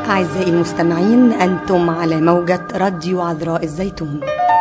أعزائي المستمعين، أنتم على موجة راديو عذراء الزيتون.